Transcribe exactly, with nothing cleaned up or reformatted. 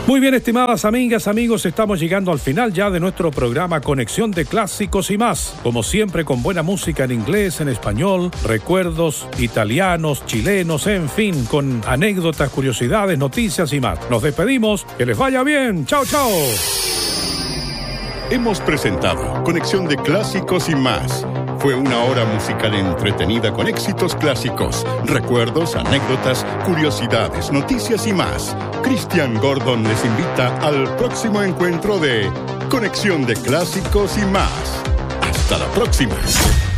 Muy bien, estimadas amigas, amigos, estamos llegando al final ya de nuestro programa Conexión de Clásicos y más. Como siempre, con buena música en inglés, en español, recuerdos italianos, chilenos, en fin, con anécdotas, curiosidades, noticias y más. Nos despedimos, que les vaya bien. Chao, chao. Hemos presentado Conexión de Clásicos y más. Fue una hora musical entretenida con éxitos clásicos, recuerdos, anécdotas, curiosidades, noticias y más. Cristian Gordon les invita al próximo encuentro de Conexión de Clásicos y más. Hasta la próxima.